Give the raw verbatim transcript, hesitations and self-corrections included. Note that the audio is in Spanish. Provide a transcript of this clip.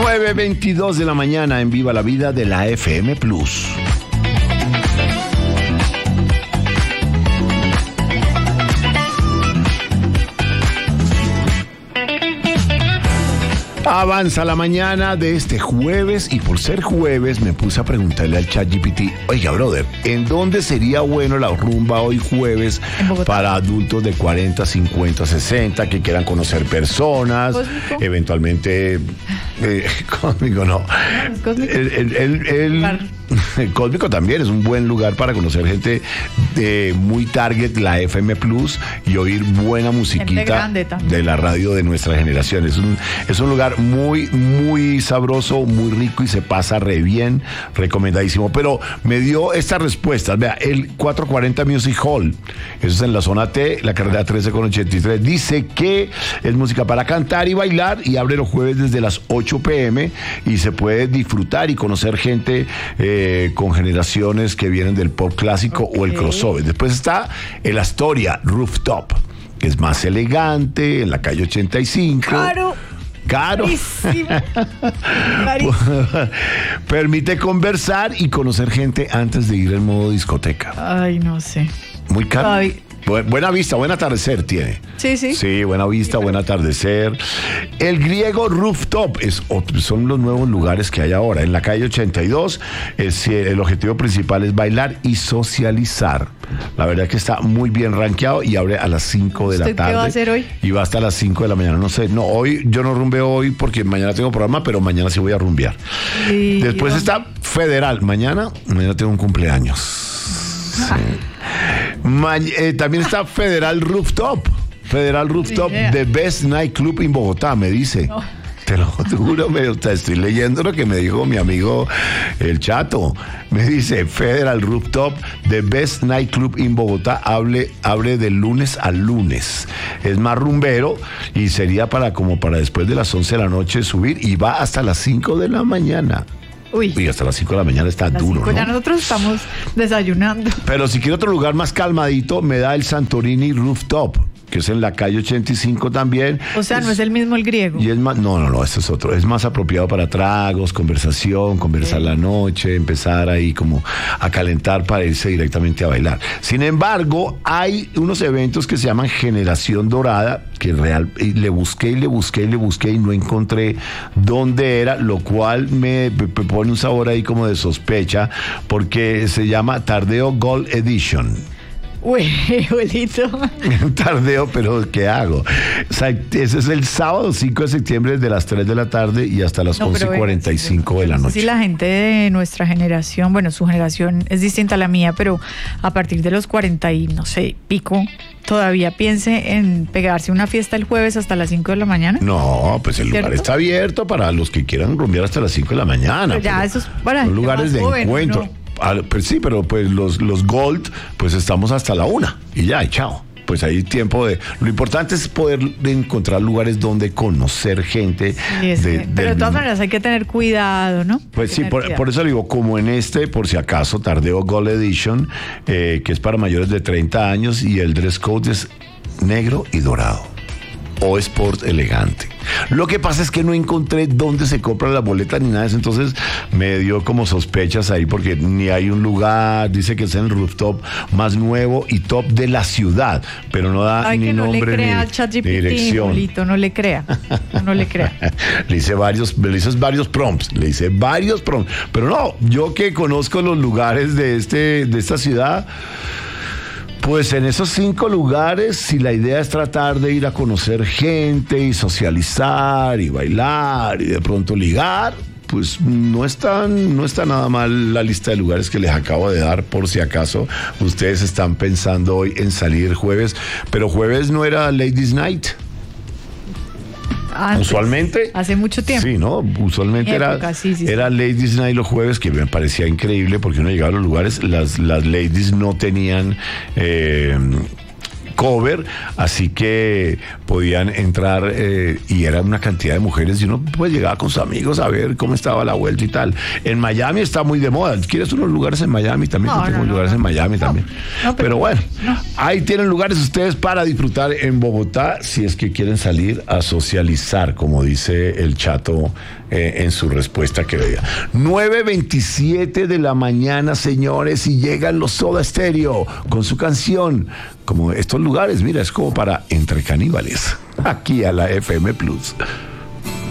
nueve veintidós de la mañana en Viva la Vida de la F M Plus. Avanza la mañana de este jueves y por ser jueves me puse a preguntarle al ChatGPT, oiga, brother, ¿en dónde sería bueno la rumba hoy jueves para adultos de cuarenta, cincuenta, sesenta que quieran conocer personas, ¿Cósmico? Eventualmente eh, Cósmico no. ¿Cósmico? El, el, el, el, el Cósmico también es un buen lugar para conocer gente de muy target, la F M Plus, y oír buena musiquita de la radio de nuestra generación. Es un, es un lugar muy, muy sabroso, muy rico y se pasa re bien, recomendadísimo. Pero me dio estas respuestas. Vea, el cuatrocientos cuarenta Music Hall, eso es en la zona T, la carrera trece con ochenta y tres, dice que es música para cantar y bailar y abre los jueves desde las ocho pm y se puede disfrutar y conocer gente eh, con generaciones que vienen del pop clásico okay. o el crossover. Después está el Astoria Rooftop, que es más elegante, en la calle ochenta y cinco. Claro. Caro. Permite conversar y conocer gente antes de ir en modo discoteca. Ay, no sé. Muy caro. Ay. Buena vista, buen atardecer tiene. Sí, sí. Sí, buena vista, buen atardecer. El Griego Rooftop es, son los nuevos lugares que hay ahora. En la calle ochenta y dos, es, el objetivo principal es bailar y socializar. La verdad que está muy bien rankeado y abre a las cinco de la tarde. ¿Qué va a hacer hoy? Y va hasta las cinco de la mañana. No sé, no, hoy yo no rumbeo hoy porque mañana tengo programa, pero mañana sí voy a rumbear. Sí, Después yo... está Federal. Mañana, mañana tengo un cumpleaños. Sí. Ma- eh, también está Federal Rooftop. Federal Rooftop, yeah. The Best Nightclub en Bogotá, me dice. No. Te lo juro, me, estoy leyendo lo que me dijo mi amigo el Chato. Me dice, Federal Rooftop, The Best Nightclub en Bogotá, hable, abre de lunes a lunes. Es más rumbero y sería para como para después de las once de la noche subir y va hasta las cinco de la mañana. Uy. Uy, hasta las cinco de la mañana está duro, ¿no? Ya nosotros estamos desayunando. Pero si quiere otro lugar más calmadito, me da el Santorini Rooftop, que es en la calle ochenta y cinco también. O sea, es, no es el mismo el griego. Y es más, no, no, no, este es otro. Es más apropiado para tragos, conversación, conversar sí. la noche, empezar ahí como a calentar para irse directamente a bailar. Sin embargo, hay unos eventos que se llaman Generación Dorada, que real, y le busqué y le busqué y le busqué y no encontré dónde era, lo cual me, me pone un sabor ahí como de sospecha, porque se llama Tardeo Gold Edition. Uy, abuelito. Tardeo, pero ¿qué hago? O sea, ese es el sábado cinco de septiembre desde las tres de la tarde y hasta las no, once y cuarenta y cinco bueno, de la noche. Si la gente de nuestra generación, bueno, su generación es distinta a la mía, pero a partir de los cuarenta y no sé, pico, todavía piense en pegarse una fiesta el jueves hasta las cinco de la mañana. No, pues el ¿cierto? Lugar está abierto para los que quieran rumbear hasta las cinco de la mañana. Pero ya, eso es para son lugares de joven, encuentro. ¿No? Ah, pues sí, pero pues los, los Gold, pues estamos hasta la una y ya, y chao. Pues hay tiempo de... Lo importante es poder encontrar lugares donde conocer gente. Sí, es de, que, pero de todas maneras hay que tener cuidado, ¿no? Pues sí, por, por eso digo, como en este, por si acaso, Tardeo Gold Edition, eh, que es para mayores de treinta años y el dress code es negro y dorado. O sport elegante. Lo que pasa es que no encontré dónde se compra la boleta ni nada de eso, entonces me dio como sospechas ahí porque ni hay un lugar, dice que es en el rooftop más nuevo y top de la ciudad, pero no da Ay, ni que no nombre le crea ni, al ChatGPT, ni dirección. Bolito, no le crea, no le crea. Le hice varios, le hice varios prompts, le hice varios prompts, pero no, yo que conozco los lugares de este, de esta ciudad. Pues en esos cinco lugares, si la idea es tratar de ir a conocer gente y socializar y bailar y de pronto ligar, pues no está, no está nada mal la lista de lugares que les acabo de dar, por si acaso ustedes están pensando hoy en salir jueves, pero jueves no era Ladies Night. Antes, usualmente hace mucho tiempo sí, ¿no? Usualmente época, era, sí, sí, era sí. Ladies Night los jueves, que me parecía increíble porque uno llegaba a los lugares, las, las ladies no tenían eh, cover, así que podían entrar eh, y era una cantidad de mujeres y uno pues llegaba con sus amigos a ver cómo estaba la vuelta y tal. En Miami está muy de moda. ¿Quieres unos lugares en Miami? También no, tengo no, lugares no, en Miami no, también. No, pero, pero bueno, no. Ahí tienen lugares ustedes para disfrutar en Bogotá si es que quieren salir a socializar, como dice el Chato eh, en su respuesta que veía. nueve veintisiete de la mañana, señores, y llegan los Soda Stereo con su canción. Como estos lugares, mira, es como para Entre Caníbales, aquí a la F M Plus.